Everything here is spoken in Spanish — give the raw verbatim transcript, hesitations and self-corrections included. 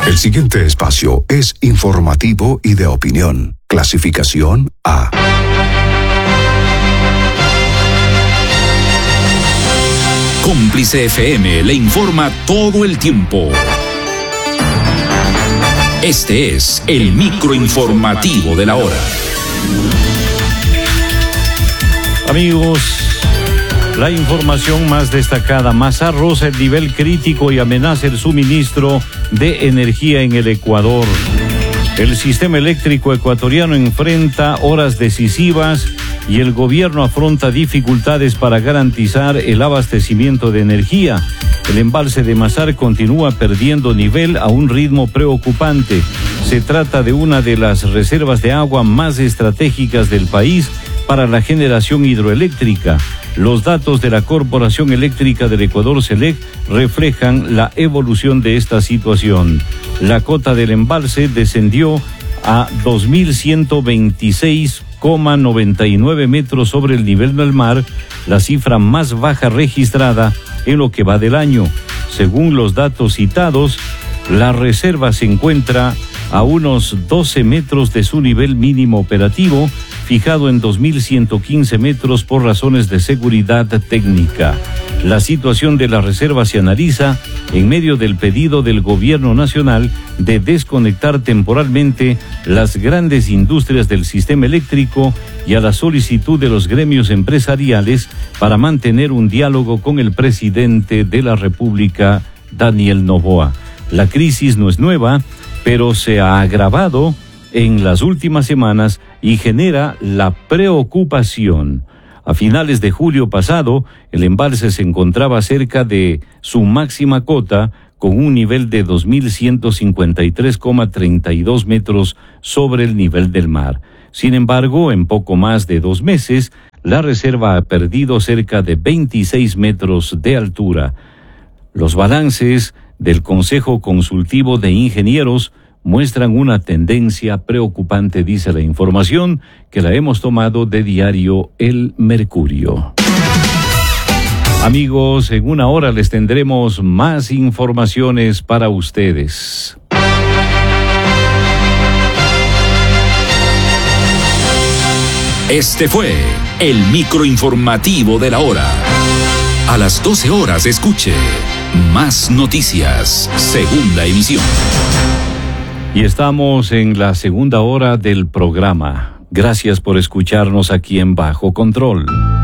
El siguiente espacio es informativo y de opinión. Clasificación A. Cómplice F M le informa todo el tiempo. Este es el microinformativo de la hora. Amigos, la información más destacada: Masa roza el nivel crítico y amenaza el suministro de energía en el Ecuador. El sistema eléctrico ecuatoriano enfrenta horas decisivas y el gobierno afronta dificultades para garantizar el abastecimiento de energía. El embalse de Masar continúa perdiendo nivel a un ritmo preocupante. Se trata de una de las reservas de agua más estratégicas del país para la generación hidroeléctrica. Los datos de la Corporación Eléctrica del Ecuador, CELEC, reflejan la evolución de esta situación. La cota del embalse descendió a dos mil ciento veintiséis coma noventa y nueve metros sobre el nivel del mar, la cifra más baja registrada en lo que va del año. Según los datos citados, la reserva se encuentra a unos doce metros de su nivel mínimo operativo, fijado en dos mil ciento quince metros por razones de seguridad técnica. La situación de la reserva se analiza en medio del pedido del gobierno nacional de desconectar temporalmente las grandes industrias del sistema eléctrico y a la solicitud de los gremios empresariales para mantener un diálogo con el presidente de la República, Daniel Noboa. La crisis no es nueva, pero se ha agravado en las últimas semanas y genera la preocupación. A finales de julio pasado, el embalse se encontraba cerca de su máxima cota, con un nivel de dos mil ciento cincuenta y tres coma treinta y dos metros sobre el nivel del mar. Sin embargo, en poco más de dos meses, la reserva ha perdido cerca de veintiséis metros de altura. Los balances del Consejo Consultivo de Ingenieros muestran una tendencia preocupante, dice la información que la hemos tomado de diario El Mercurio. Amigos, en una hora les tendremos más informaciones para ustedes. Este fue el microinformativo de la hora. A las doce horas escuche Más Noticias, segunda emisión. Y estamos en la segunda hora del programa. Gracias por escucharnos aquí en Bajo Control.